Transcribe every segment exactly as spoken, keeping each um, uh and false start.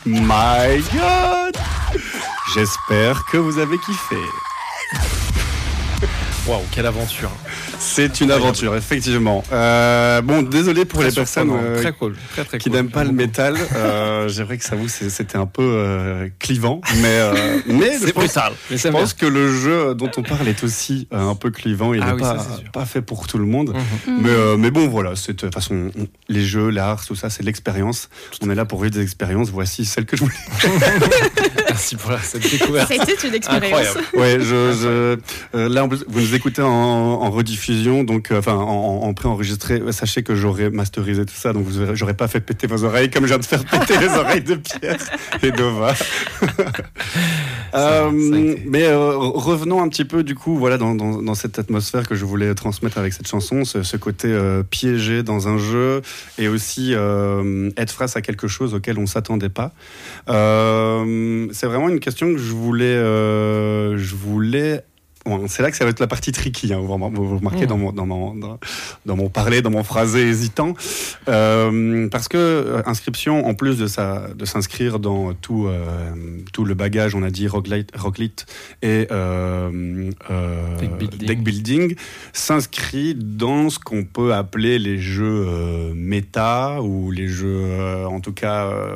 My God! J'espère que vous avez kiffé. Waouh, quelle aventure! C'est une aventure, effectivement. Euh, bon, désolé pour très les personnes euh, très cool. très, très qui cool. n'aiment pas le métal. Euh, j'ai vrai que ça vous, c'était un peu euh, clivant, mais euh, mais c'est brutal. Mais je pense que le jeu dont on parle est aussi euh, un peu clivant. Il n'est ah oui, pas, pas fait pour tout le monde. Mm-hmm. Mais euh, mais bon, voilà. C'est de toute façon on, les jeux, l'art, tout ça, c'est de l'expérience. On est là pour vivre des expériences. Voici celle que je voulais. Merci pour cette découverte. C'était une expérience. Incroyable. Ouais, je, je euh, là en plus, vous nous écoutez en, en rediffusion. Donc, euh, enfin, en, en pré-enregistré, sachez que j'aurais masterisé tout ça, donc vous aurez, j'aurais pas fait péter vos oreilles comme je viens de faire péter les oreilles de Pierre et d'Ova. euh, mais euh, revenons un petit peu, du coup, voilà, dans, dans, dans cette atmosphère que je voulais transmettre avec cette chanson, ce, ce côté euh, piégé dans un jeu et aussi euh, être face à quelque chose auquel on s'attendait pas. Euh, c'est vraiment une question que je voulais, euh, je voulais. Bon, c'est là que ça va être la partie tricky, hein, vous, vous remarquez mmh. dans, mon, dans, mon, dans, dans mon parler, dans mon phrasé hésitant. Euh, parce que euh, Inscription, en plus de, sa, de s'inscrire dans tout, euh, tout le bagage, on a dit Rocklight, Rocklit et euh, euh, deck, building. deck building, s'inscrit dans ce qu'on peut appeler les jeux euh, méta, ou les jeux, euh, en tout cas... Euh,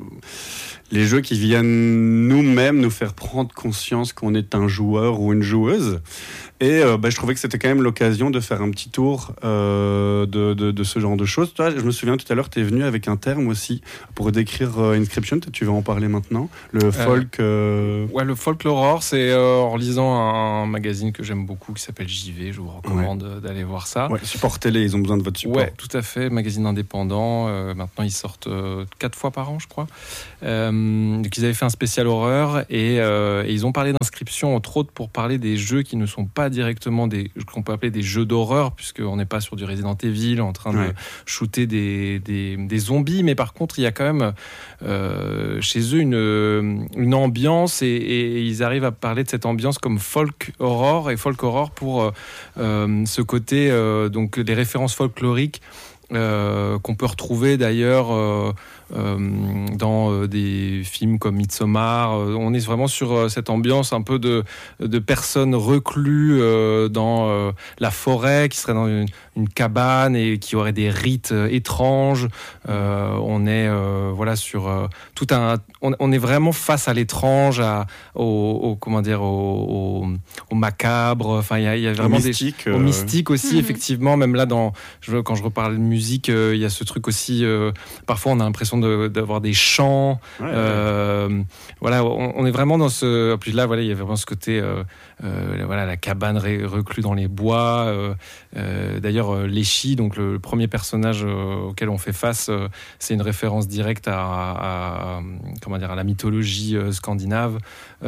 les jeux qui viennent nous-mêmes nous faire prendre conscience qu'on est un joueur ou une joueuse. Et euh, bah, je trouvais que c'était quand même l'occasion de faire un petit tour euh, de, de, de ce genre de choses. Toi, je me souviens tout à l'heure, tu es venu avec un terme aussi pour décrire euh, Inscription. Tu vas en parler maintenant. Le folk... Euh... Ouais, le folk horror, c'est euh, en lisant un, un magazine que j'aime beaucoup qui s'appelle J V. Je vous recommande ouais. d'aller voir ça. Ouais, supportez-les, ils ont besoin de votre support. Ouais, tout à fait. Magazine indépendant. Euh, maintenant, ils sortent euh, quatre fois par an, je crois. Euh, donc, ils avaient fait un spécial horreur et, euh, et ils ont parlé d'Inscription, entre autres, pour parler des jeux qui ne sont pas directement des, qu'on peut appeler des jeux d'horreur, puisqu'on n'est pas sur du Resident Evil en train ouais. de shooter des, des, des zombies, mais par contre il y a quand même euh, chez eux une, une ambiance et, et ils arrivent à parler de cette ambiance comme folk horror, et folk horror pour euh, ce côté, euh, donc les références folkloriques euh, qu'on peut retrouver d'ailleurs euh, Euh, dans euh, des films comme Midsommar. Euh, on est vraiment sur euh, cette ambiance un peu de, de personnes reclues euh, dans euh, la forêt, qui seraient dans une, une cabane et qui auraient des rites euh, étranges. Euh, on est euh, voilà sur euh, tout un. On, on est vraiment face à l'étrange, à, au, au comment dire, au, au, au macabre. Enfin, il y a, y a vraiment au mystique, des euh... au mystique aussi, mm-hmm. effectivement. Même là, dans je, quand je reparle de musique, il euh, y a ce truc aussi. Euh, parfois, on a l'impression De, d'avoir des chants, ouais, euh, ouais. voilà, on, on est vraiment dans ce. Puis là, voilà, il y a vraiment ce côté, euh, euh, voilà, la cabane ré, reclue dans les bois. Euh, euh, d'ailleurs, euh, Leshy, donc le, le premier personnage euh, auquel on fait face, euh, c'est une référence directe à, à, à comment dire, à la mythologie euh, scandinave.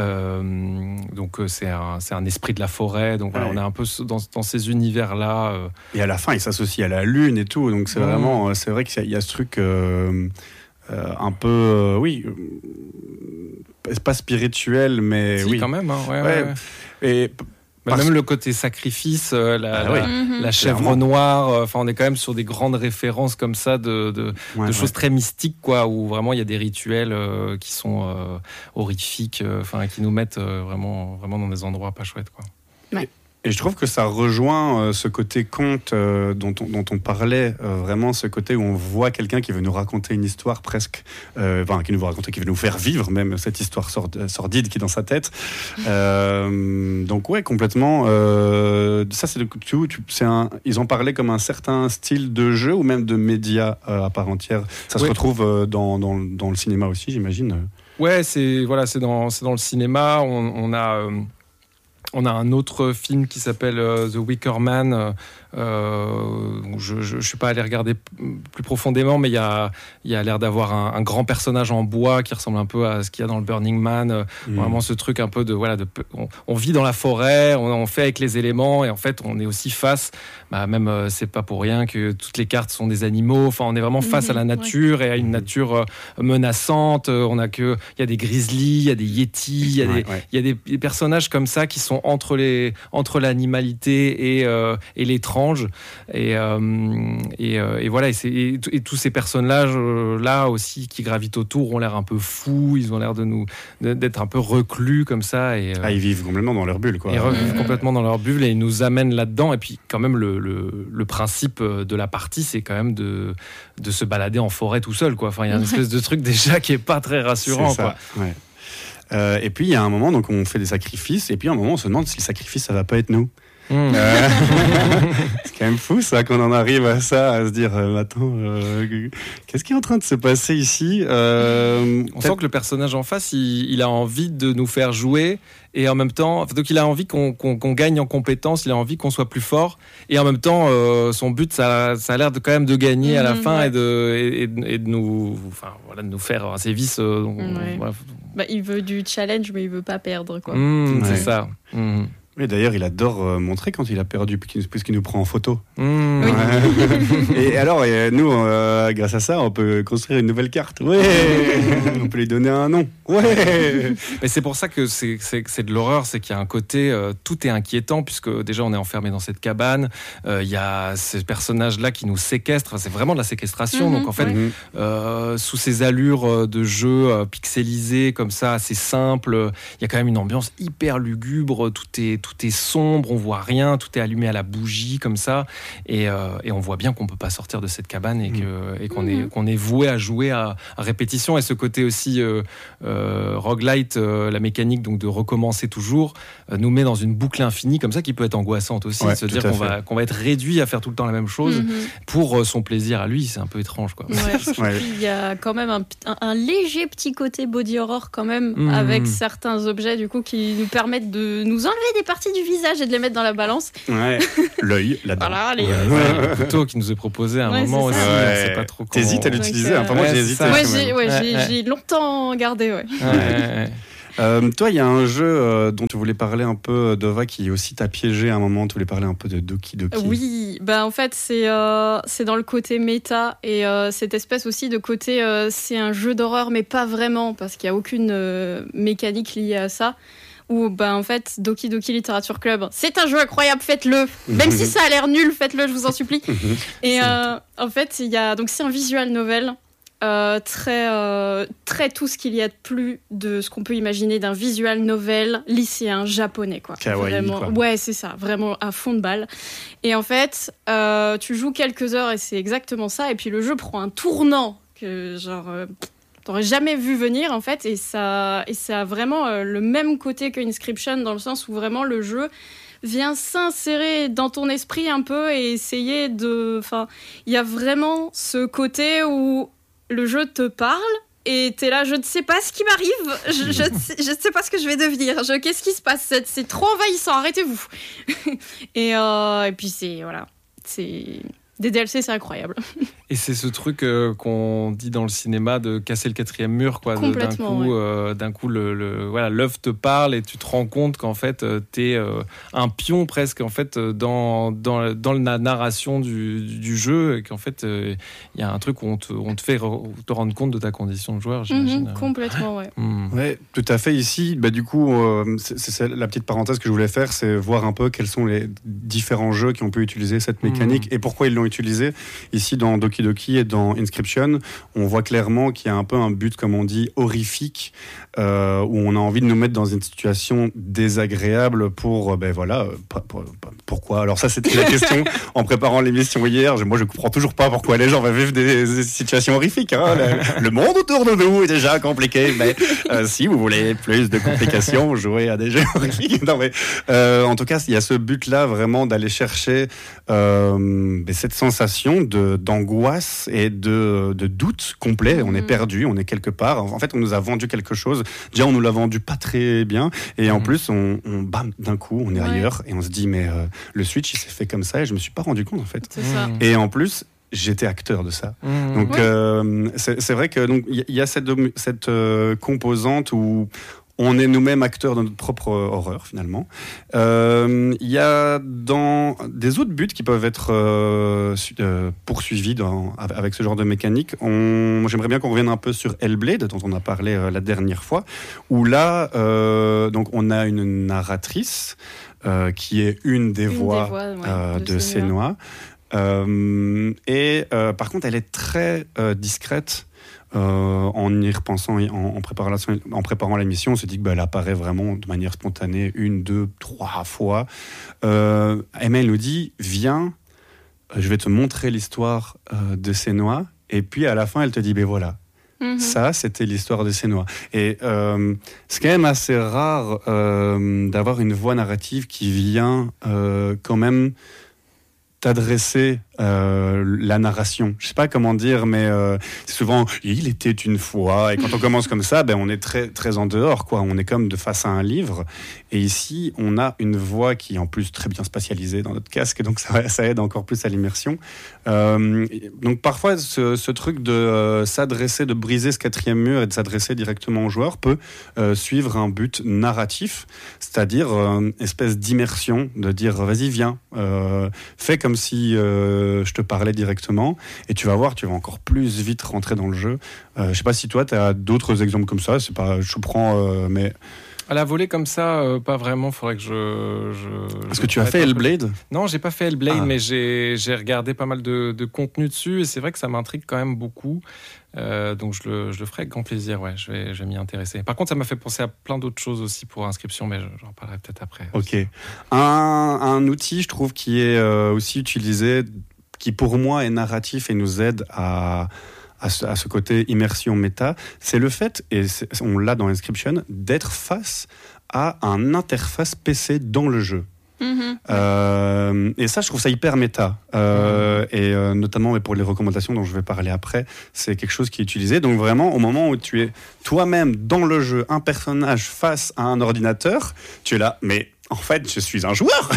Euh, donc euh, c'est un, c'est un esprit de la forêt. Donc voilà, ouais. on est un peu dans, dans ces univers-là. Euh. Et à la fin, il s'associe à la lune et tout. Donc c'est mmh. vraiment, c'est vrai qu'il y a, il y a ce truc. Euh, Euh, un peu, euh, oui, euh, pas spirituel, mais si, oui. quand même, hein, ouais, ouais. ouais. Et bah, même le côté sacrifice, euh, la, ah, la, oui. la chèvre Clairement. noire, enfin, euh, on est quand même sur des grandes références comme ça de, de, ouais, de ouais. choses très mystiques, quoi, où vraiment il y a des rituels euh, qui sont euh, horrifiques, enfin, euh, qui nous mettent euh, vraiment, vraiment dans des endroits pas chouettes, quoi. Ouais. Et je trouve que ça rejoint euh, ce côté conte euh, dont, on, dont on parlait, euh, vraiment ce côté où on voit quelqu'un qui veut nous raconter une histoire presque, euh, enfin qui nous veut raconter, qui veut nous faire vivre même cette histoire sord- sordide qui est dans sa tête. Euh, donc ouais, complètement. Euh, ça c'est, le, tu, tu, c'est un, ils en parlaient comme un certain style de jeu ou même de média euh, à part entière. Ça oui. se retrouve euh, dans, dans, dans le cinéma aussi, j'imagine. Ouais, c'est voilà, c'est dans, c'est dans le cinéma. On, on a euh... On a un autre film qui s'appelle euh, The Wicker Man. Euh, je ne suis pas allé regarder plus profondément, mais il y a, y a l'air d'avoir un, un grand personnage en bois qui ressemble un peu à ce qu'il y a dans le Burning Man. Mmh. Vraiment ce truc un peu de... Voilà, de on, on vit dans la forêt, on, on fait avec les éléments, et en fait, on est aussi face... Bah, même, euh, c'est pas pour rien que toutes les cartes sont des animaux. Enfin, on est vraiment face mmh, à la nature ouais. et à une nature euh, menaçante. On a que... Il y a des grizzlies, il y a des yétis, il y a, ouais, des, ouais. y a des, des personnages comme ça qui sont entre, les, entre l'animalité et, euh, et l'étrange. étrange. Et, euh, et, euh, et voilà, et, c'est, et, et tous ces personnages euh, là aussi qui gravitent autour ont l'air un peu fous, ils ont l'air de nous, de, d'être un peu reclus comme ça. Et, euh, ah, ils vivent complètement dans leur bulle, quoi. Ils vivent complètement dans leur bulle et ils nous amènent là-dedans. Et puis quand même, le, le, le principe de la partie, c'est quand même de, de se balader en forêt tout seul, quoi. Enfin, il y a une espèce de truc déjà qui est pas très rassurant, c'est ça, quoi. Ouais. Euh, et puis il y a un moment, donc on fait des sacrifices, et puis à un moment on se demande si le sacrifice ça va pas être nous. Mmh. Euh, c'est quand même fou ça, qu'on en arrive à ça, à se dire euh, attends, euh, qu'est-ce qui est en train de se passer ici. euh, On sent que le personnage en face, il, il a envie de nous faire jouer, et en même temps, donc il a envie qu'on, qu'on, qu'on gagne en compétences, il a envie qu'on soit plus fort, et en même temps, euh, son but, ça, ça a l'air de quand même de gagner mmh, à la fin, ouais. et, de, et, et de nous, enfin voilà, de nous faire un sévice. Euh, donc, ouais. Bref. Bah, il veut du challenge, mais il veut pas perdre, quoi. Mmh, ouais. C'est ça. Mmh. Et d'ailleurs, il adore euh, montrer quand il a perdu, puisqu'il nous prend en photo. Mmh. Ouais. Et alors, et nous, euh, grâce à ça, on peut construire une nouvelle carte. Ouais. On peut lui donner un nom. Ouais. Mais c'est pour ça que c'est, c'est, c'est de l'horreur, c'est qu'il y a un côté, euh, tout est inquiétant, puisque déjà on est enfermé dans cette cabane. Il euh, y a ces personnages-là qui nous séquestrent. Enfin, c'est vraiment de la séquestration. Mmh, donc en fait, ouais. euh, sous ces allures de jeu euh, pixelisés comme ça, assez simple, il y a quand même une ambiance hyper lugubre. Tout est tout est sombre, on voit rien, tout est allumé à la bougie comme ça, et, euh, et on voit bien qu'on peut pas sortir de cette cabane et, que, et qu'on, mmh. est, qu'on est voué à jouer à, à répétition. Et ce côté aussi euh, euh, roguelite, euh, la mécanique donc de recommencer toujours, euh, nous met dans une boucle infinie comme ça qui peut être angoissante aussi, ouais, se dire qu'on va, qu'on va être réduit à faire tout le temps la même chose mmh. pour euh, son plaisir à lui. C'est un peu étrange, quoi. Ouais, parce que ouais. Puis, il y a quand même un, un, un léger petit côté body horror quand même, mmh. avec certains objets du coup qui nous permettent de nous enlever des parties du visage et de les mettre dans la balance. Ouais, l'œil, la dent. Voilà, les... ouais, ouais, le couteau qui nous est proposé à un ouais, moment aussi, ouais. on sait pas trop comment... T'hésites à l'utiliser, euh... enfin moi ouais, j'ai hésité. Ouais, j'ai, ouais, j'ai, ouais. j'ai longtemps gardé, ouais. ouais, ouais. Euh, toi, il y a un jeu euh, dont tu voulais parler un peu, Dova, qui aussi t'a piégé à un moment. Tu voulais parler un peu de Doki Doki. Oui, bah en fait, c'est, euh, c'est dans le côté méta et euh, cette espèce aussi de côté, euh, c'est un jeu d'horreur, mais pas vraiment, parce qu'il n'y a aucune euh, mécanique liée à ça. Où, ben, en fait, Doki Doki Literature Club, c'est un jeu incroyable, faites-le. Même si ça a l'air nul, faites-le, je vous en supplie. Et euh, en fait, il y a, donc c'est un visual novel. Euh, très, euh, très tout ce qu'il y a de plus de ce qu'on peut imaginer d'un visual novel lycéen japonais, quoi. Kawaii, vraiment, quoi. Ouais, c'est ça, vraiment à fond de balle. Et en fait, euh, tu joues quelques heures et c'est exactement ça. Et puis le jeu prend un tournant que genre euh, t'aurais jamais vu venir en fait. Et ça, et ça a vraiment euh, le même côté que Inscription dans le sens où vraiment le jeu vient s'insérer dans ton esprit un peu et essayer de... Enfin, il y a vraiment ce côté où le jeu te parle et t'es là, je ne sais pas ce qui m'arrive, je, je, je ne sais pas ce que je vais devenir, je, qu'est-ce qui se passe, c'est, c'est trop envahissant, arrêtez-vous. et, euh, et puis c'est, voilà, c'est... Des D L C, c'est incroyable. Et c'est ce truc euh, qu'on dit dans le cinéma de casser le quatrième mur, quoi. Complètement, d'un coup, ouais. euh, d'un coup le, le, voilà, l'œuvre te parle et tu te rends compte qu'en fait, euh, t'es euh, un pion presque en fait, dans, dans, dans la narration du, du jeu et qu'en fait, il euh, y a un truc où on te, on te fait re, te rendre compte de ta condition de joueur, j'imagine. Mmh, complètement, ouais. Mmh. Ouais, tout à fait. Ici, bah, du coup, euh, c'est, c'est la petite parenthèse que je voulais faire, c'est voir un peu quels sont les différents jeux qui ont pu utiliser cette mécanique mmh. et pourquoi ils l'ont utilisé. Ici, dans Doki Doki et dans Inscription, on voit clairement qu'il y a un peu un but, comme on dit, horrifique, euh, où on a envie de nous mettre dans une situation désagréable pour, ben voilà, pour, pour, pourquoi. Alors ça, c'était la question en préparant l'émission hier. Moi, je comprends toujours pas pourquoi les gens vivent des, des situations horrifiques. Hein. Le, le monde autour de nous est déjà compliqué, mais euh, si vous voulez plus de complications, jouez à des jeux horrifiques. Non, mais euh, en tout cas, il y a ce but-là vraiment d'aller chercher euh, cette sensation De, d'angoisse et de, de doute complet. On est perdu, on est quelque part. En fait, on nous a vendu quelque chose. Déjà, on nous l'a vendu pas très bien. Et mmh. en plus, on, on bam, d'un coup, on est ouais. ailleurs. Et on se dit, mais euh, le switch, il s'est fait comme ça. Et je me suis pas rendu compte, en fait. C'est ça. Et en plus, j'étais acteur de ça. Mmh. Donc, ouais. euh, c'est, c'est vrai que donc il y, y a cette, cette euh, composante où on est nous-mêmes acteurs de notre propre horreur finalement. Euh, Il y a dans des autres buts qui peuvent être euh, euh, poursuivis dans, avec ce genre de mécanique. On, j'aimerais bien qu'on revienne un peu sur Hellblade, dont on a parlé euh, la dernière fois, où là, euh, donc on a une narratrice euh, qui est une des Une voix, des voix, ouais, euh, de de Senua. Senua. Euh, et euh, par contre, elle est très euh, discrète. Euh, en y repensant, en, en, préparant, en préparant l'émission, on s'est dit qu'elle bah, apparaît vraiment de manière spontanée une, deux, trois fois. Euh, Emma, elle nous dit, viens, je vais te montrer l'histoire euh, de Senua. Et puis à la fin, elle te dit, ben voilà, mm-hmm. ça, c'était l'histoire de Senua. Et euh, c'est quand même assez rare euh, d'avoir une voix narrative qui vient euh, quand même t'adresser euh, la narration. Je sais pas comment dire, mais euh, c'est souvent « il était une fois ». Et quand on commence comme ça, ben, on est très, très en dehors, quoi. On est comme de face à un livre. Et ici, on a une voix qui est en plus très bien spatialisée dans notre casque, donc ça, ça aide encore plus à l'immersion. Euh, donc parfois, ce, ce truc de euh, s'adresser, de briser ce quatrième mur et de s'adresser directement au joueur peut euh, suivre un but narratif, c'est-à-dire une euh, espèce d'immersion, de dire « vas-y, viens, euh, fais comme si euh, je te parlais directement » et tu vas voir, tu vas encore plus vite rentrer dans le jeu. Euh, je sais pas si toi, tu as d'autres exemples comme ça, c'est pas, je prends, euh, mais... À la volée comme ça, euh, pas vraiment. Faudrait que je. je Est-ce que tu as fait Hellblade ? Non, j'ai pas fait Hellblade, ah. mais j'ai, j'ai regardé pas mal de, de contenu dessus et c'est vrai que ça m'intrigue quand même beaucoup. Euh, donc je le, je le ferai avec grand plaisir. Ouais, je vais, je vais m'y intéresser. Par contre, ça m'a fait penser à plein d'autres choses aussi pour Inscryption, mais j'en parlerai peut-être après. Ok. Un, un outil, je trouve, qui est euh, aussi utilisé, qui pour moi est narratif et nous aide à. À ce, à ce côté immersion méta, c'est le fait, et on l'a dans Inscryption, d'être face à un interface P C dans le jeu. Mmh. Euh, et ça, je trouve ça hyper méta. Euh, mmh. Et euh, notamment pour les recommandations dont je vais parler après, c'est quelque chose qui est utilisé. Donc vraiment, au moment où tu es toi-même dans le jeu, un personnage face à un ordinateur, tu es là, mais... en fait, je suis un joueur.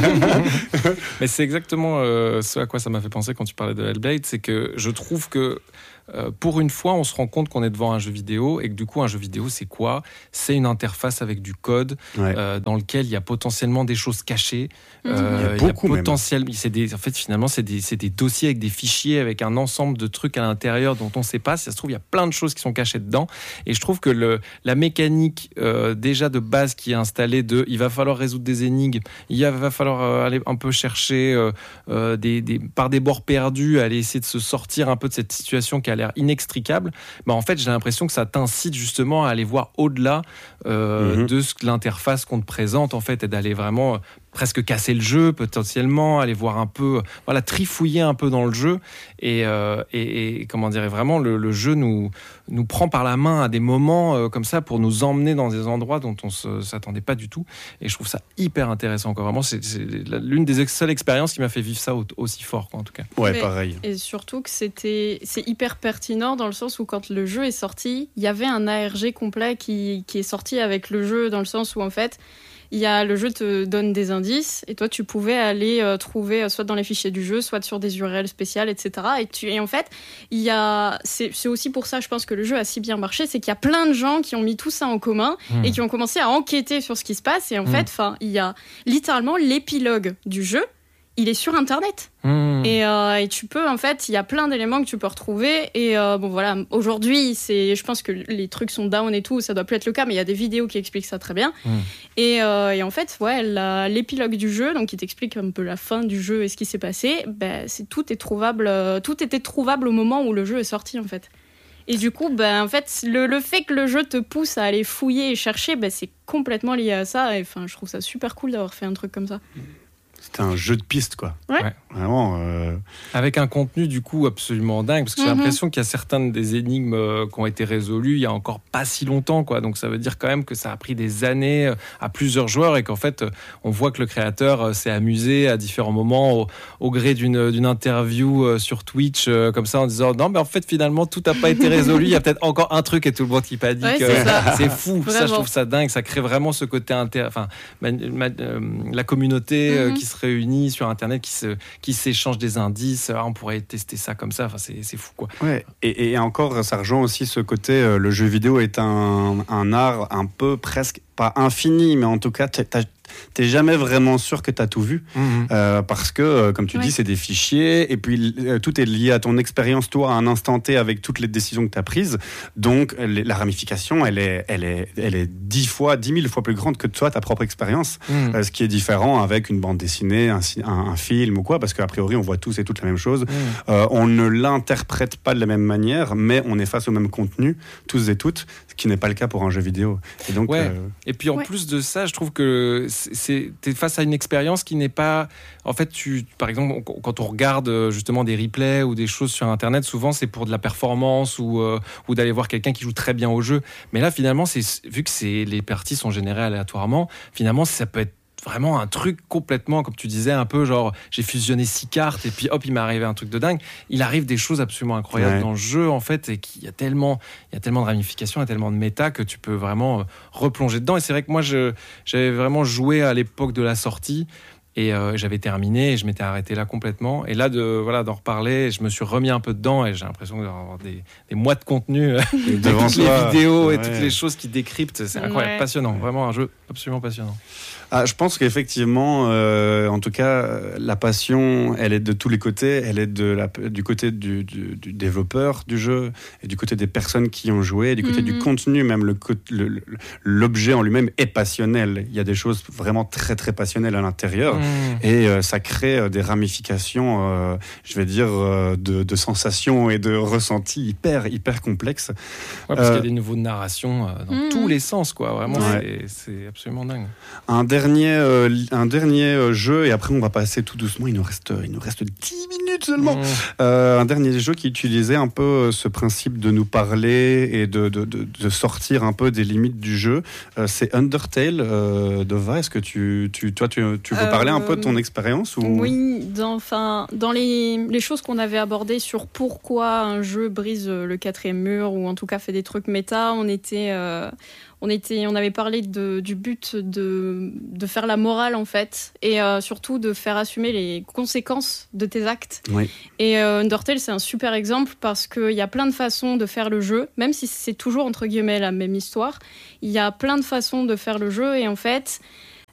Mais c'est exactement euh, ce à quoi ça m'a fait penser quand tu parlais de Hellblade, c'est que je trouve que euh, pour une fois, on se rend compte qu'on est devant un jeu vidéo et que du coup, un jeu vidéo, c'est quoi ? C'est une interface avec du code ouais. euh, dans lequel il y a potentiellement des choses cachées. Mmh. Euh, il y a beaucoup il y a potentiel... c'est des... En fait, finalement, c'est des... c'est des dossiers avec des fichiers, avec un ensemble de trucs à l'intérieur dont on ne sait pas. Si ça se trouve, il y a plein de choses qui sont cachées dedans. Et je trouve que le... la mécanique euh, déjà de base qui est installée de il va falloir résoudre des énigmes, il va falloir euh, aller un peu chercher euh, euh, des, des, par des bords perdus, aller essayer de se sortir un peu de cette situation qui a l'air inextricable. Bah, en fait, j'ai l'impression que ça t'incite justement à aller voir au-delà euh, mm-hmm. de ce, l'interface qu'on te présente en fait, et d'aller vraiment euh, presque casser le jeu potentiellement, aller voir un peu, voilà, trifouiller un peu dans le jeu et, euh, et, et comment dire, vraiment le, le jeu nous, nous prend par la main à des moments euh, comme ça pour nous emmener dans des endroits dont on ne s'attendait pas du tout et je trouve ça hyper intéressant encore. Vraiment, c'est, c'est l'une des seules expériences qui m'a fait vivre ça aussi fort, quoi, en tout cas. Ouais, Mais, pareil. Et surtout que c'était, c'est hyper pertinent dans le sens où quand le jeu est sorti, il y avait un A R G complet qui, qui est sorti avec le jeu dans le sens où en fait il y a, le jeu te donne des indices et toi tu pouvais aller euh, trouver euh, soit dans les fichiers du jeu, soit sur des U R L spéciales, et cetera. Et, tu, et en fait, il y a, c'est, c'est aussi pour ça, je pense que le jeu a si bien marché, c'est qu'il y a plein de gens qui ont mis tout ça en commun mmh. et qui ont commencé à enquêter sur ce qui se passe. Et en mmh. fait, enfin, il y a littéralement l'épilogue du jeu. Il est sur Internet. Mmh. Et, euh, et tu peux, en fait, il y a plein d'éléments que tu peux retrouver. Et euh, bon, voilà, aujourd'hui, c'est, je pense que les trucs sont down et tout, ça doit plus être le cas, mais il y a des vidéos qui expliquent ça très bien. Mmh. Et, euh, et en fait, ouais, la, l'épilogue du jeu, donc qui t'explique un peu la fin du jeu et ce qui s'est passé, ben, c'est, tout, est trouvable, euh, tout était trouvable au moment où le jeu est sorti, en fait. Et du coup, ben, en fait, le, le fait que le jeu te pousse à aller fouiller et chercher, ben, c'est complètement lié à ça. Et enfin, je trouve ça super cool d'avoir fait un truc comme ça. C'était un jeu de piste, quoi. Ouais. ouais. Vraiment. Euh... Avec un contenu, du coup, absolument dingue. Parce que j'ai mm-hmm. l'impression qu'il y a certaines des énigmes euh, qui ont été résolues il y a encore pas si longtemps, quoi. Donc, ça veut dire quand même que ça a pris des années euh, à plusieurs joueurs et qu'en fait, euh, on voit que le créateur euh, s'est amusé à différents moments au, au gré d'une, d'une interview euh, sur Twitch, euh, comme ça, en disant non, mais en fait, finalement, tout n'a pas été résolu. Il y a peut-être encore un truc et tout le monde qui pas dit ouais, que c'est, ça. c'est fou. Vraiment. Ça, je trouve ça dingue. Ça crée vraiment ce côté inter... enfin, ma, ma, euh, la communauté mm-hmm. euh, qui se réunit sur Internet, qui, se, qui s'échangent des indices. Ah, on pourrait tester ça comme ça. Enfin, c'est, c'est fou, quoi. Ouais. Et, et encore, ça rejoint aussi ce côté, euh, le jeu vidéo est un, un art un peu presque, pas infini, mais en tout cas, t'as, t'es jamais vraiment sûr que tu as tout vu, mmh. euh, parce que, euh, comme tu ouais. dis, c'est des fichiers, et puis euh, tout est lié à ton expérience, toi, à un instant T, avec toutes les décisions que tu as prises. Donc, les, la ramification, elle est, elle est, elle est dix fois, dix mille fois plus grande que toi, ta propre expérience. Mmh. Euh, ce qui est différent avec une bande dessinée, un, un, un film ou quoi, parce qu'a priori, on voit tous et toutes la même chose. Mmh. Euh, on ne l'interprète pas de la même manière, mais on est face au même contenu, tous et toutes, ce qui n'est pas le cas pour un jeu vidéo. Et donc, ouais. euh... Et puis, en ouais. plus de ça, je trouve que c'est, t'es face à une expérience qui n'est pas... En fait, tu, par exemple, quand on regarde justement des replays ou des choses sur Internet, souvent c'est pour de la performance ou, euh, ou d'aller voir quelqu'un qui joue très bien au jeu. Mais là, finalement, c'est, vu que c'est, les parties sont générées aléatoirement, finalement, ça peut être vraiment un truc complètement, comme tu disais, un peu genre j'ai fusionné six cartes et puis hop, il m'est arrivé un truc de dingue. Il arrive des choses absolument incroyables ouais. dans le jeu, en fait, et qu'il y a tellement, il y a tellement de ramifications, il y a tellement de méta que tu peux vraiment replonger dedans. Et c'est vrai que moi, je, j'avais vraiment joué à l'époque de la sortie. Et euh, j'avais terminé et je m'étais arrêté là complètement. Et là, de, voilà, d'en reparler, je me suis remis un peu dedans et j'ai l'impression d'avoir des, des mois de contenu devant toutes les vidéos ouais. et toutes les choses qui décryptent. C'est incroyable, ouais. passionnant. Vraiment un jeu absolument passionnant. Ah, je pense qu'effectivement, euh, en tout cas, la passion, elle est de tous les côtés. Elle est de la, du côté du, du, du développeur du jeu et du côté des personnes qui ont joué, du côté mm-hmm. du contenu, même le, le, l'objet en lui-même est passionnel. Il y a des choses vraiment très très passionnelles à l'intérieur mm. et euh, ça crée des ramifications, euh, je vais dire, euh, de, de sensations et de ressentis hyper hyper complexes. Ouais, parce euh, qu'il y a des niveaux de narration euh, dans mm. tous les sens, quoi. Vraiment, ouais. c'est, c'est absolument dingue. Un Dernier, euh, un dernier euh, jeu, et après on va passer tout doucement, il nous reste, il nous reste dix minutes seulement. Mmh. Euh, un dernier jeu qui utilisait un peu ce principe de nous parler et de, de, de, de sortir un peu des limites du jeu, euh, c'est Undertale. Euh, Dova, est-ce que tu, tu, toi, tu, tu veux euh, parler un peu de ton expérience ou... Oui, dans, enfin, dans les, les choses qu'on avait abordées sur pourquoi un jeu brise le quatrième mur, ou en tout cas fait des trucs méta, on était... Euh, On, était, on avait parlé de, du but de, de faire la morale, en fait, et euh, surtout de faire assumer les conséquences de tes actes. Oui. Et euh, Undertale, c'est un super exemple parce qu'il y a plein de façons de faire le jeu, même si c'est toujours, entre guillemets, la même histoire. Il y a plein de façons de faire le jeu, et en fait,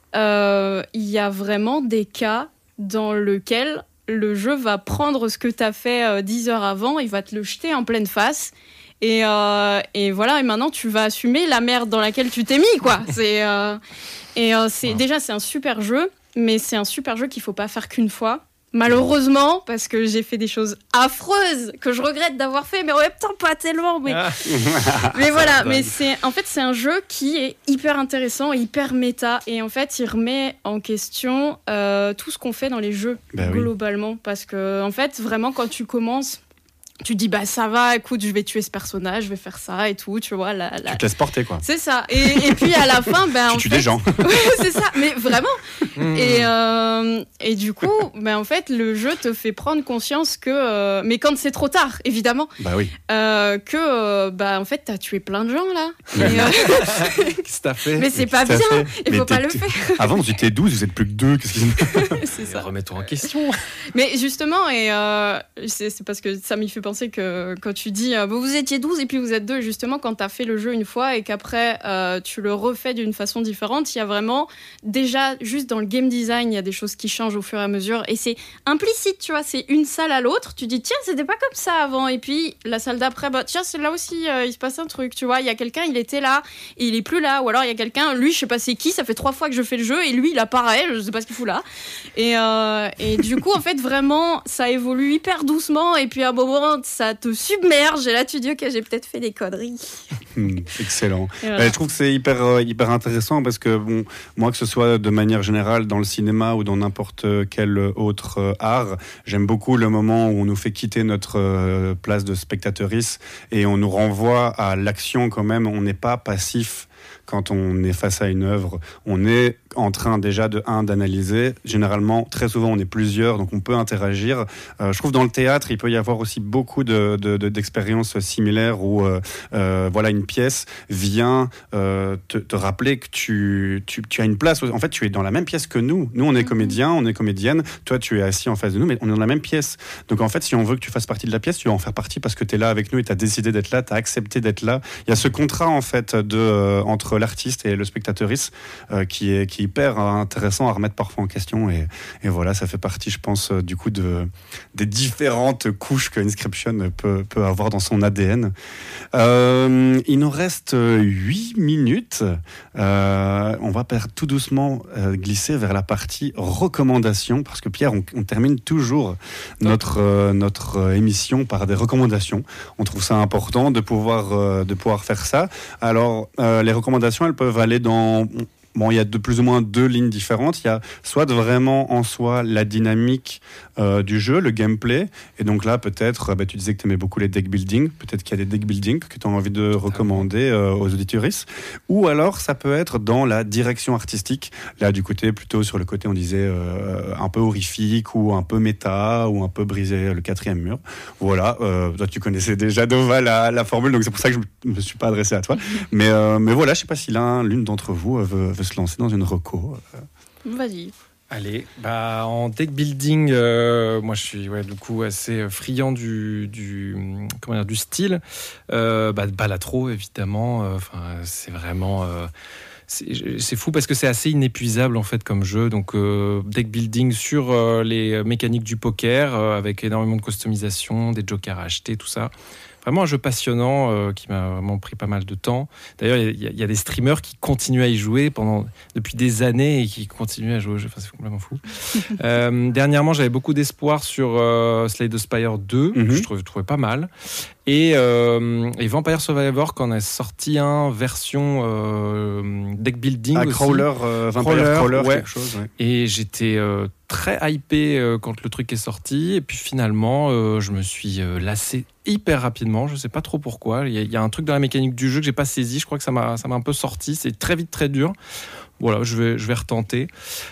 euh, il y a vraiment des cas dans lesquels le jeu va prendre ce que tu as fait euh, dix heures avant, il va te le jeter en pleine face. Et, euh, et voilà, et maintenant tu vas assumer la merde dans laquelle tu t'es mis, quoi. C'est, euh, et euh, c'est, déjà, c'est un super jeu, mais c'est un super jeu qu'il ne faut pas faire qu'une fois. Malheureusement, parce que j'ai fait des choses affreuses que je regrette d'avoir fait, mais en même temps pas tellement. Mais, ah. mais voilà, mais c'est, en fait, c'est un jeu qui est hyper intéressant, hyper méta, et en fait, il remet en question euh, tout ce qu'on fait dans les jeux bah globalement, oui. Parce que en fait, vraiment, quand tu commences, tu te dis, bah ça va, écoute, je vais tuer ce personnage, je vais faire ça et tout, tu vois. La, la... Tu te laisses porter, quoi. C'est ça. Et, et puis à la fin, ben. Tu en tues fait... des gens. Ouais, c'est ça, mais vraiment. Mmh. Et, euh, et du coup, ben, en fait, le jeu te fait prendre conscience que. Euh, mais quand c'est trop tard, évidemment. Bah oui. Euh, que, euh, bah, en fait, t'as tué plein de gens, là. Et, euh... Qu'est-ce que t'as fait? Mais c'est pas bien, il faut pas le faire. Avant, vous étiez douze, vous êtes plus que deux. Qu'est-ce qui... c'est ça. Remets-toi en question. Mais justement, et euh, c'est, c'est parce que ça m'y fait penser que. Quand tu dis euh, vous étiez douze et puis vous êtes deux, justement quand tu as fait le jeu une fois et qu'après euh, tu le refais d'une façon différente, il y a vraiment déjà juste dans le game design il y a des choses qui changent au fur et à mesure et c'est implicite, tu vois, c'est une salle à l'autre, tu dis tiens c'était pas comme ça avant, et puis la salle d'après bah tiens c'est là aussi euh, il se passe un truc, tu vois, il y a quelqu'un il était là et il est plus là, ou alors il y a quelqu'un, lui je sais pas c'est qui, ça fait trois fois que je fais le jeu et lui il apparaît, je sais pas ce qu'il fout là, et, euh, et du coup en fait vraiment ça évolue hyper doucement et puis à un moment ça te submerge et là tu dis ok j'ai peut-être fait des conneries. Mmh, excellent. Voilà. Je trouve que c'est hyper, euh, hyper intéressant parce que bon, moi que ce soit de manière générale dans le cinéma ou dans n'importe quel autre euh, art, j'aime beaucoup le moment où on nous fait quitter notre euh, place de spectatrice et on nous renvoie à l'action quand même, on n'est pas passif quand on est face à une œuvre, on est en train déjà de un d'analyser. Généralement, très souvent, on est plusieurs, donc on peut interagir. Euh, je trouve dans le théâtre, il peut y avoir aussi beaucoup de, de, de, d'expériences similaires où euh, euh, voilà, une pièce vient euh, te, te rappeler que tu, tu, tu as une place. En fait, tu es dans la même pièce que nous. Nous, on est comédiens, on est comédienne. Toi, tu es assis en face de nous, mais on est dans la même pièce. Donc en fait, si on veut que tu fasses partie de la pièce, tu vas en faire partie parce que tu es là avec nous et tu as décidé d'être là, tu as accepté d'être là. Il y a ce contrat en fait de, euh, entre l'artiste et le spectateuriste euh, qui, est, qui est hyper intéressant à remettre parfois en question. Et, et voilà, ça fait partie, je pense, euh, du coup, de, des différentes couches que Inscription peut, peut avoir dans son A D N. Euh, il nous reste huit minutes. Euh, on va faire tout doucement euh, glisser vers la partie recommandations, parce que Pierre, on, on termine toujours notre, euh, notre émission par des recommandations. On trouve ça important de pouvoir, euh, de pouvoir faire ça. Alors, euh, les recommandations, elles peuvent aller dans... Bon, il y a de plus ou moins deux lignes différentes. Il y a soit de vraiment en soi la dynamique euh, du jeu, le gameplay. Et donc là, peut-être, bah, tu disais que tu aimais beaucoup les deck building. Peut-être qu'il y a des deck building que tu as envie de recommander euh, aux auditeuristes. Ou alors, ça peut être dans la direction artistique. Là, du côté, plutôt sur le côté, on disait, euh, un peu horrifique ou un peu méta ou un peu briser le quatrième mur. Voilà. Euh, toi, tu connaissais déjà, Dova, la, la formule. Donc, c'est pour ça que je ne me suis pas adressé à toi. Mais, euh, mais voilà, je ne sais pas si l'un, l'une d'entre vous veut, veut se lancer dans une reco. Vas-y. Allez, bah en deck building, euh, moi je suis ouais, du coup assez friand du, du, comment dire, du style. Euh, bah, Balatro, évidemment. Enfin, euh, c'est vraiment... Euh, C'est, c'est fou parce que c'est assez inépuisable en fait comme jeu. Donc euh, deck building sur euh, les mécaniques du poker euh, avec énormément de customisation, des jokers à acheter, tout ça. Vraiment un jeu passionnant euh, qui m'a vraiment pris pas mal de temps. D'ailleurs, il y, y a des streamers qui continuent à y jouer pendant, depuis des années et qui continuent à jouer au jeu. Enfin, c'est complètement fou. euh, dernièrement, j'avais beaucoup d'espoir sur euh, Slay the Spire deux, mm-hmm. que je trouvais, trouvais pas mal. Et, euh, et Vampire Survivor, quand on a sorti un version euh, deck building ah, aussi. Crawler, euh, Vampire Crawler, Crawler, ouais. quelque chose. Ouais. Et j'étais euh, très hypé euh, quand le truc est sorti. Et puis finalement, euh, je me suis euh, lassé hyper rapidement. Je sais pas trop pourquoi. Il y, a, il y a un truc dans la mécanique du jeu que j'ai pas saisi. Je crois que ça m'a, ça m'a un peu sorti. C'est très vite, très dur. Voilà, je vais, je vais retenter.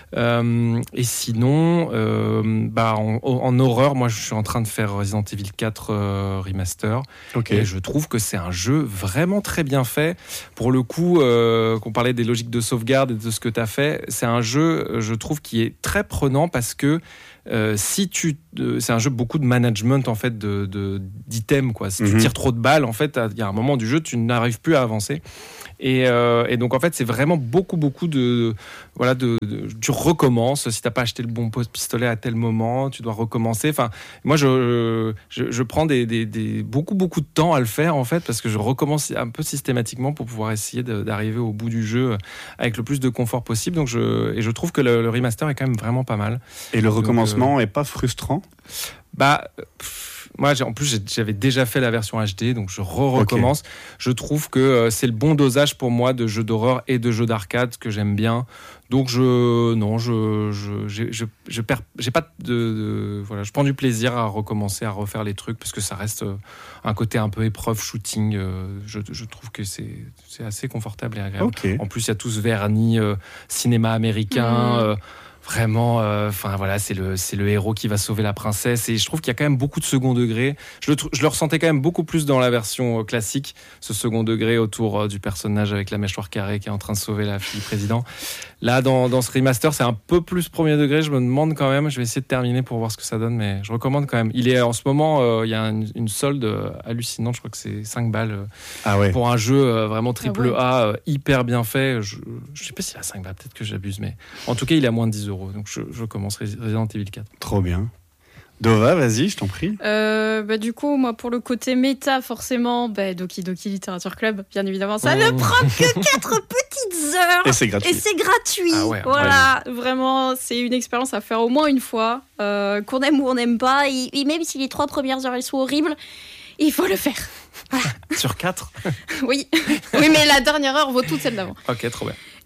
Euh, et sinon, euh, bah, en, en horreur, moi, je suis en train de faire Resident Evil quatre euh, Remaster. Okay. Et je trouve que c'est un jeu vraiment très bien fait. Pour le coup, euh, qu'on parlait des logiques de sauvegarde et de ce que tu as fait, c'est un jeu, je trouve, qui est très prenant parce que Euh, si tu, euh, c'est un jeu beaucoup de management en fait de, de d'items quoi. Si mm-hmm. tu tires trop de balles, en fait, il y a un moment du jeu, tu n'arrives plus à avancer. Et, euh, et donc en fait, c'est vraiment beaucoup beaucoup de voilà de, de tu recommences. Si t'as pas acheté le bon pistolet à tel moment, tu dois recommencer. Enfin, moi je je, je prends des, des, des beaucoup beaucoup de temps à le faire en fait parce que je recommence un peu systématiquement pour pouvoir essayer de, d'arriver au bout du jeu avec le plus de confort possible. Donc je et je trouve que le, le remaster est quand même vraiment pas mal. Et le recommencement donc, euh, est pas frustrant? Bah. Pff, Moi, j'ai, en plus, j'avais déjà fait la version H D, donc je re-recommence. Okay. Je trouve que euh, c'est le bon dosage pour moi de jeux d'horreur et de jeux d'arcade que j'aime bien. Donc, je, non, je, je, je, je, je perds, j'ai pas de, de, voilà, je prends du plaisir à recommencer, à refaire les trucs parce que ça reste euh, un côté un peu épreuve, shooting. Euh, je, je trouve que c'est, c'est assez confortable et agréable. Okay. En plus, il y a tout ce vernis euh, cinéma américain. Mmh. Euh, Vraiment, enfin euh, voilà, c'est le c'est le héros qui va sauver la princesse et je trouve qu'il y a quand même beaucoup de second degré. Je le je le ressentais quand même beaucoup plus dans la version classique, ce second degré autour euh, du personnage avec la mâchoire carrée qui est en train de sauver la fille président. Là, dans dans ce remaster, c'est un peu plus premier degré. Je me demande quand même. Je vais essayer de terminer pour voir ce que ça donne, mais je recommande quand même. Il est en ce moment, euh, il y a une, une solde hallucinante. Je crois que c'est cinq balles euh, ah ouais. pour un jeu euh, vraiment triple ah ouais. A, euh, hyper bien fait. Je je sais pas s'il a cinq balles, peut-être que j'abuse, mais en tout cas, il est à moins de dix euros. Donc je, je commence Resident Evil quatre. Trop bien. Dova, vas-y, je t'en prie. Euh, bah, du coup, moi, pour le côté méta, forcément, bah, Doki Doki Literature Club, bien évidemment, ça mmh. ne prend que quatre petites heures. Et c'est gratuit. Et c'est gratuit. Ah ouais, voilà, ouais. Vraiment, c'est une expérience à faire au moins une fois. Euh, qu'on aime ou on n'aime pas. Et, et même si les trois premières heures, elles sont horribles, il faut le faire. Voilà. Sur quatre Oui. Oui, mais la dernière heure vaut toute celle d'avant. Ok, trop bien.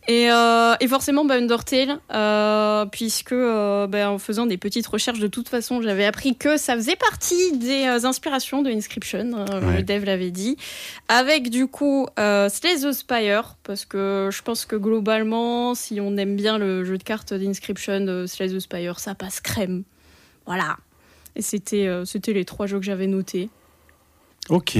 Et, euh, et forcément, bah, Undertale, euh, puisque euh, bah, en faisant des petites recherches, de toute façon, j'avais appris que ça faisait partie des euh, inspirations de Inscription, euh, ouais. Le dev l'avait dit, avec du coup euh, Slay the Spire, parce que je pense que globalement, si on aime bien le jeu de cartes d'Inscription, euh, Slay the Spire, ça passe crème. Voilà. Et c'était, euh, c'était les trois jeux que j'avais notés. Ok.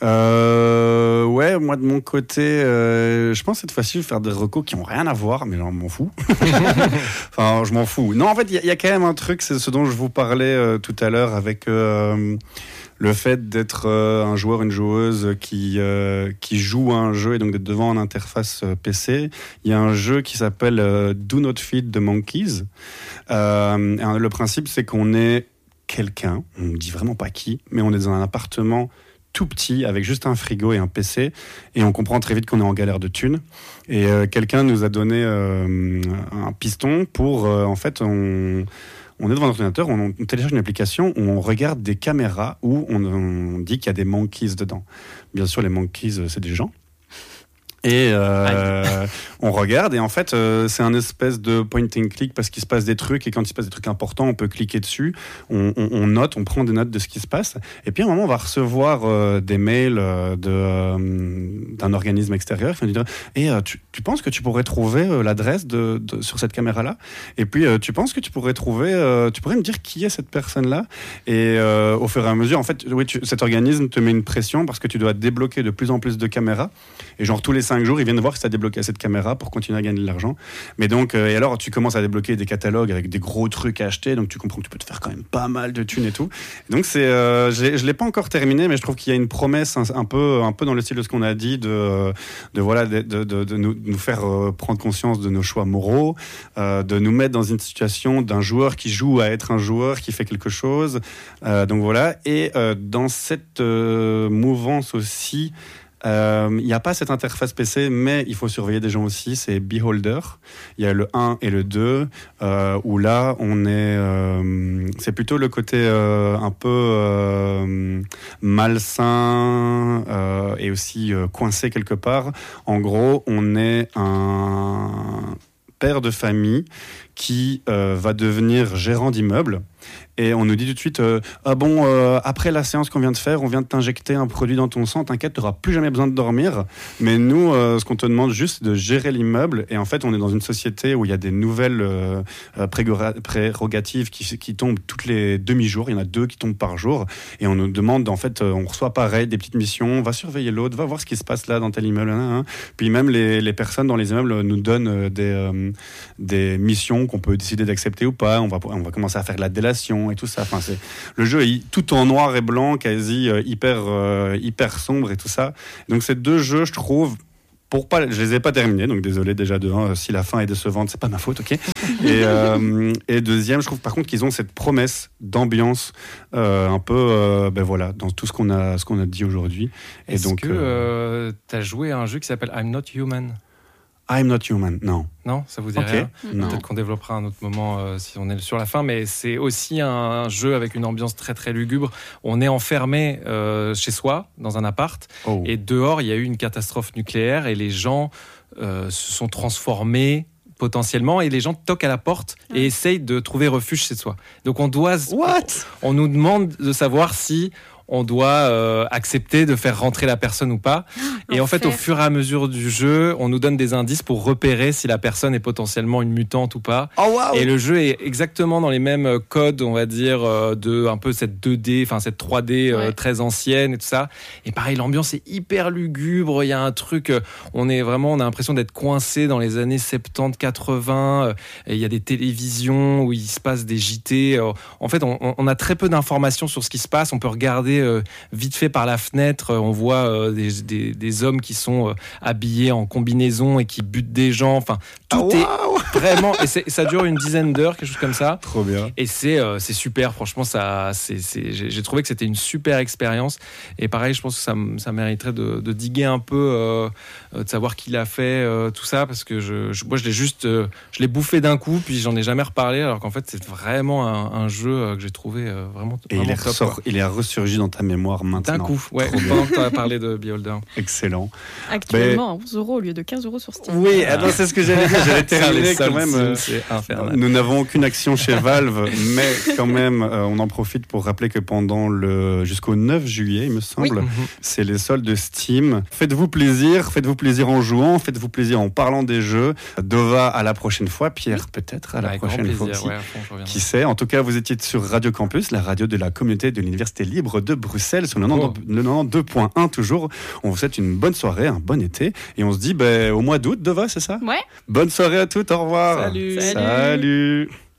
Euh, ouais, moi de mon côté, euh, je pense cette fois-ci, je vais faire des recos qui n'ont rien à voir, mais genre, je m'en fous. Enfin, je m'en fous. Non, en fait, il y, y a quand même un truc, c'est ce dont je vous parlais euh, tout à l'heure avec euh, le fait d'être euh, un joueur, une joueuse qui, euh, qui joue à un jeu et donc d'être devant une interface euh, P C. Il y a un jeu qui s'appelle euh, Do Not Feed the Monkeys. Euh, le principe, c'est qu'on est quelqu'un, on ne dit vraiment pas qui, mais on est dans un appartement tout petit avec juste un frigo et un P C et on comprend très vite qu'on est en galère de thunes et euh, quelqu'un nous a donné euh, un piston pour euh, en fait on, on est devant un ordinateur, on, on télécharge une application où on regarde des caméras où on, on dit qu'il y a des monkeys dedans. Bien sûr les monkeys c'est des gens. Et euh, on regarde et en fait euh, c'est un espèce de point and click parce qu'il se passe des trucs et quand il se passe des trucs importants on peut cliquer dessus, on, on, on note, on prend des notes de ce qui se passe et puis à un moment on va recevoir euh, des mails euh, de, euh, d'un organisme extérieur qui va nous dire et euh, tu, tu penses que tu pourrais trouver euh, l'adresse de, de, sur cette caméra là et puis euh, tu penses que tu pourrais trouver euh, tu pourrais me dire qui est cette personne là et euh, au fur et à mesure en fait oui, tu, cet organisme te met une pression parce que tu dois débloquer de plus en plus de caméras et genre tous les cinq jours, ils viennent voir que tu as débloqué cette caméra pour continuer à gagner de l'argent. Mais donc, euh, et alors, tu commences à débloquer des catalogues avec des gros trucs à acheter, donc tu comprends que tu peux te faire quand même pas mal de thunes et tout. Et donc, c'est, euh, je ne l'ai pas encore terminé, mais je trouve qu'il y a une promesse un, un, peu, un peu dans le style de ce qu'on a dit, de, de, voilà, de, de, de, de, nous, de nous faire euh, prendre conscience de nos choix moraux, euh, de nous mettre dans une situation d'un joueur qui joue à être un joueur, qui fait quelque chose. Euh, donc voilà. Et euh, dans cette euh, mouvance aussi, il euh, n'y a pas cette interface P C, mais il faut surveiller des gens aussi, c'est Beholder. Il y a le un et le deux, euh, où là, on est... Euh, c'est plutôt le côté euh, un peu euh, malsain euh, et aussi euh, coincé quelque part. En gros, on est un père de famille qui euh, va devenir gérant d'immeuble. Et on nous dit tout de suite euh, ah bon, euh, après la séance qu'on vient de faire, on vient de t'injecter un produit dans ton sang, t'inquiète, t'auras plus jamais besoin de dormir. Mais nous, euh, ce qu'on te demande juste, c'est de gérer l'immeuble. Et en fait, on est dans une société où il y a des nouvelles euh, prérogatives qui, qui tombent toutes les demi-jours. Il y en a deux qui tombent par jour. Et on nous demande, en fait, on reçoit pareil, des petites missions, va surveiller l'autre, va voir ce qui se passe là dans tel immeuble. Hein, hein. Puis même les, les personnes dans les immeubles nous donnent des, euh, des missions qu'on peut décider d'accepter ou pas. On va, on va commencer à faire de la délation et tout ça. Enfin, c'est, le jeu est tout en noir et blanc, quasi euh, hyper, euh, hyper sombre et tout ça. Donc ces deux jeux, je trouve, pour pas, je les ai pas terminés, donc désolé déjà de un, si la fin est décevante, c'est pas ma faute, ok. Et, euh, et deuxième, je trouve par contre qu'ils ont cette promesse d'ambiance euh, un peu, euh, ben voilà, dans tout ce qu'on a, ce qu'on a dit aujourd'hui. Et Est-ce donc, que euh, euh, t'as joué à un jeu qui s'appelle I'm Not Human? I'm Not Human, non. Non, ça vous dit okay. rien? Non. Peut-être qu'on développera un autre moment euh, si on est sur la fin, mais c'est aussi un jeu avec une ambiance très très lugubre. On est enfermé euh, chez soi, dans un appart, oh. et dehors, il y a eu une catastrophe nucléaire et les gens euh, se sont transformés potentiellement, et les gens toquent à la porte et essayent de trouver refuge chez soi. Donc on doit... What? On nous demande de savoir si on doit euh, accepter de faire rentrer la personne ou pas. Oh, et en fait, au fur et à mesure du jeu, on nous donne des indices pour repérer si la personne est potentiellement une mutante ou pas. Oh, wow. Et le jeu est exactement dans les mêmes codes, on va dire, de un peu cette deux D, enfin cette trois D ouais. euh, très ancienne et tout ça. Et pareil, l'ambiance est hyper lugubre. Il y a un truc, on est vraiment, on a l'impression d'être coincé dans les années soixante-dix quatre-vingts. Et il y a des télévisions où il se passe des J T. En fait, on, on a très peu d'informations sur ce qui se passe. On peut regarder Euh, vite fait par la fenêtre, on voit euh, des, des, des hommes qui sont euh, habillés en combinaison et qui butent des gens. Enfin, tout oh, est wow. vraiment. Et c'est, ça dure une dizaine d'heures, quelque chose comme ça. Trop bien. Et c'est, euh, c'est super. Franchement, ça, c'est, c'est, j'ai, j'ai trouvé que c'était une super expérience. Et pareil, je pense que ça, ça mériterait de, de diguer un peu, euh, de savoir qui l'a fait, euh, tout ça, parce que je, je, moi, je l'ai juste, euh, je l'ai bouffé d'un coup, puis j'en ai jamais reparlé. Alors qu'en fait, c'est vraiment un, un jeu que j'ai trouvé euh, vraiment. Et vraiment il est, top, ressort, il est ressurgi dans ta mémoire maintenant. D'un coup, ouais, Trop bien. pendant que tu as parlé de Beholder. Excellent. Actuellement, à onze euros au lieu de quinze euros sur Steam. Oui, ah. non, c'est ce que j'allais dire. J'allais terminer Ça, les quand même. soldes euh, Steam, c'est infernal. Nous n'avons aucune action chez Valve, mais quand même, euh, on en profite pour rappeler que pendant le jusqu'au neuf juillet, il me semble, Oui. c'est les soldes de Steam. Faites-vous plaisir, faites-vous plaisir en jouant, faites-vous plaisir en parlant des jeux. Dova, à la prochaine fois. Pierre, peut-être à la Avec prochaine grand fois plaisir, aussi. ouais, à fond, je reviendrai. Qui sait? En tout cas, vous étiez sur Radio Campus, la radio de la communauté de l'Université libre de Bruxelles, sur le quatre-vingt-douze point un toujours. On vous souhaite une bonne soirée, un bon été, et on se dit ben, au mois d'août, Dova, c'est ça? Ouais. Bonne soirée à toutes, au revoir. Salut. Salut.